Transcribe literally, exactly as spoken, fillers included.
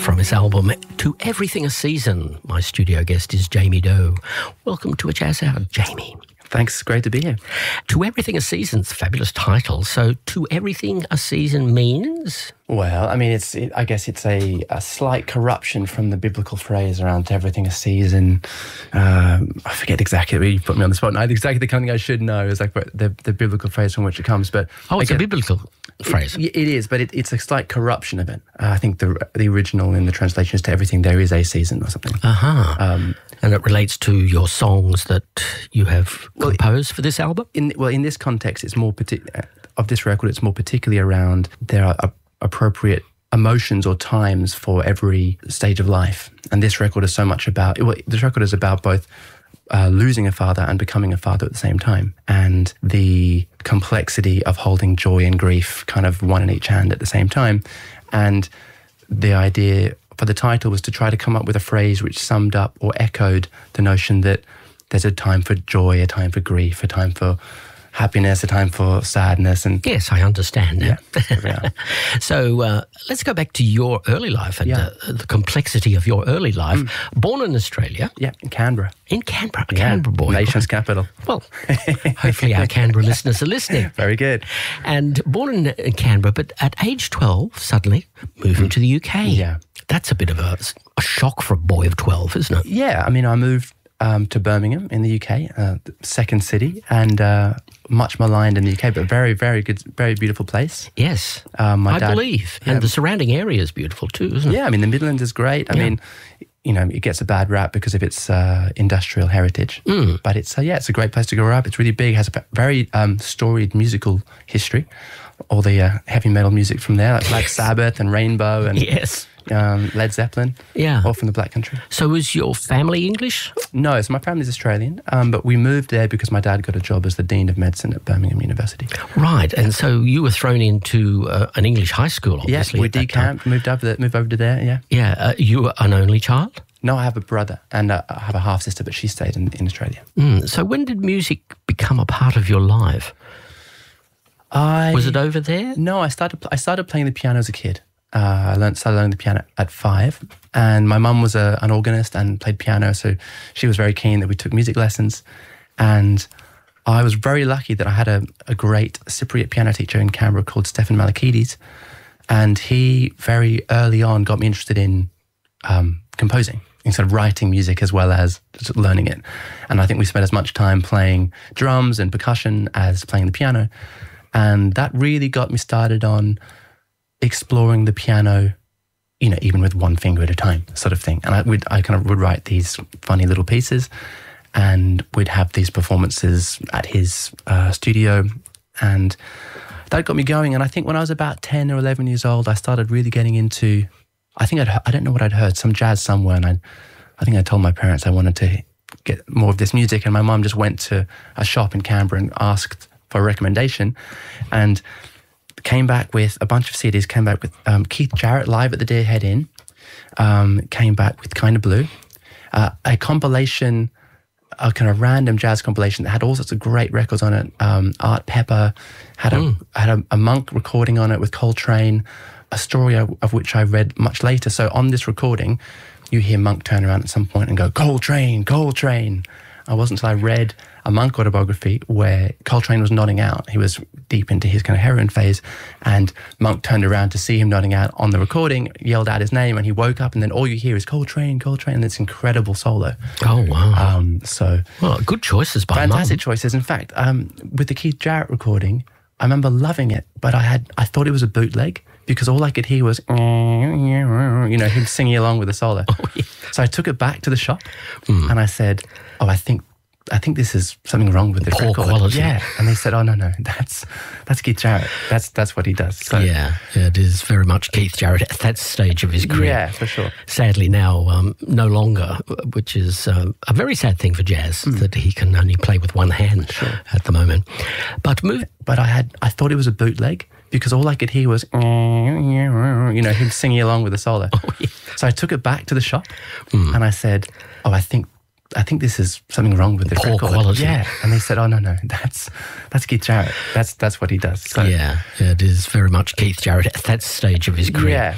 from his album To Everything a Season. My studio guest is Jamie Doe. Welcome to A Jazz Hour, Jamie. Thanks, great to be here. To Everything a Season's fabulous title. So, To Everything a Season means? Well, I mean, it's. It, I guess it's a, a slight corruption from the biblical phrase around to everything a season. Um, I forget exactly. You put me on the spot. Not exactly the kind of thing I should know is like the the biblical phrase from which it comes. But oh, it's guess, a biblical phrase. It, it is, but it, it's a slight corruption of it. Uh, I think the the original in the translation is to everything there is a season or something. Uh huh. Um, and it relates to your songs that you have well, composed for this album. In well, in this context, it's more particular of this record. It's more particularly around there are. A, appropriate emotions or times for every stage of life. And this record is so much about, well, this record is about both uh, losing a father and becoming a father at the same time, and the complexity of holding joy and grief kind of one in each hand at the same time. And the idea for the title was to try to come up with a phrase which summed up or echoed the notion that there's a time for joy, a time for grief, a time for happiness, a time for sadness. And yes, I understand that. Yeah. So uh, let's go back to your early life and yeah. uh, the complexity of your early life. Mm. Born in Australia. Yeah, in Canberra. In Canberra, a yeah. Canberra boy. Nation's capital. Well, hopefully our Canberra listeners are listening. Very good. And born in Canberra, but at age twelve, suddenly moving mm. to the U K. Yeah. That's a bit of a, a shock for a boy of twelve, isn't it? Yeah, I mean, I moved Um, to Birmingham in the U K, uh, second city, and uh, much maligned in the U K, but very, very good, very beautiful place. Yes, um, my I dad, believe. Yeah, and the surrounding area is beautiful too, isn't it? Yeah, I mean, the Midlands is great. I yeah. mean, you know, it gets a bad rap because of its uh, industrial heritage. Mm. But it's, uh, yeah, it's a great place to grow up. It's really big, has a very um, storied musical history. All the uh, heavy metal music from there, like Black Sabbath and Rainbow and yes. um, Led Zeppelin, yeah, all from the Black Country. So was your family English? No, so my family's Australian, um, but we moved there because my dad got a job as the Dean of Medicine at Birmingham University. Right, and so you were thrown into uh, an English high school, obviously. Yeah, we decamped, moved over, there, moved over to there, yeah. Yeah, uh, you were an only child? No, I have a brother and uh, I have a half-sister, but she stayed in, in Australia. Mm, so when did music become a part of your life? I, was it over there? No, I started I started playing the piano as a kid. Uh, I learned, started learning the piano at five, and my mum was a, an organist and played piano, so she was very keen that we took music lessons. And I was very lucky that I had a, a great Cypriot piano teacher in Canberra called Stefan Malakides, and he very early on got me interested in um, composing, instead of writing music as well as just learning it. And I think we spent as much time playing drums and percussion as playing the piano. And that really got me started on exploring the piano, you know, even with one finger at a time, sort of thing. And I would, I kind of would write these funny little pieces, and we'd have these performances at his uh, studio, and that got me going. And I think when I was about ten or eleven years old, I started really getting into, I think I'd, I don't know what I'd heard, some jazz somewhere, and I, I think I told my parents I wanted to get more of this music, and my mum just went to a shop in Canberra and asked for a recommendation, and came back with a bunch of C Ds, came back with um, Keith Jarrett live at the Deer Head Inn, um, came back with Kind of Blue, uh, a compilation, a kind of random jazz compilation that had all sorts of great records on it. Um, Art Pepper had, a, mm. had a, a Monk recording on it with Coltrane, a story of, of which I read much later. So on this recording, you hear Monk turn around at some point and go, Coltrane, Coltrane. It wasn't until I read a Monk autobiography where Coltrane was nodding out. He was deep into his kind of heroin phase, and Monk turned around to see him nodding out on the recording, yelled out his name, and he woke up, and then all you hear is Coltrane, Coltrane, and this incredible solo. Oh, wow. Um, so, well, good choices by Fantastic Mum. choices. In fact, um, with the Keith Jarrett recording, I remember loving it, but I had I thought it was a bootleg, because all I could hear was, you know, him singing along with the solo. Oh, yeah. So I took it back to the shop, mm. and I said, oh, I think I think this is something wrong with the poor record. quality. Yeah, and they said, oh, no, no, that's that's Keith Jarrett. That's that's what he does. So, yeah, yeah, it is very much Keith Jarrett at that stage of his career. Yeah, for sure. Sadly now, um, no longer, which is um, a very sad thing for jazz, mm. that he can only play with one hand sure. at the moment. But move, but I had I thought it was a bootleg, because all I could hear was, you know, him singing along with the solo. Oh, yeah. So I took it back to the shop, mm. and I said, oh, I think I think this is something wrong with the poor record. quality. Yeah, and they said, oh, no, no, that's that's Keith Jarrett. That's that's what he does. So, yeah, yeah, it is very much Keith Jarrett at that stage of his career. Yeah,